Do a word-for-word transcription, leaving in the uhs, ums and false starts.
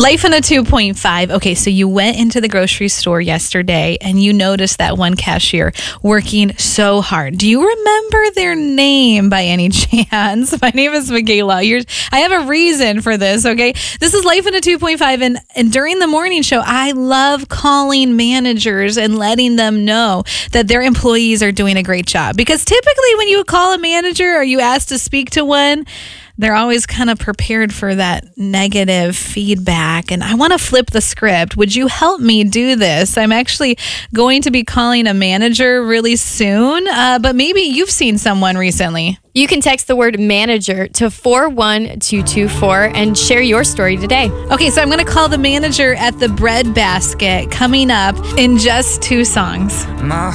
Life in a two point five. Okay, so you went into the grocery store yesterday and you noticed that one cashier working so hard. Do you remember their name by any chance? My name is Michaela. You're, I have a reason for this, okay? This is Life in a two point five, and, and during the morning show, I love calling managers and letting them know that their employees are doing a great job. Because typically when you call a manager or you ask to speak to one, they're always kind of prepared for that negative feedback. And I want to flip the script. Would you help me do this? I'm actually going to be calling a manager really soon, uh, but maybe you've seen someone recently. You can text the word manager to four one two two four and share your story today. Okay, so I'm going to call the manager at the Bread Basket coming up in just two songs. My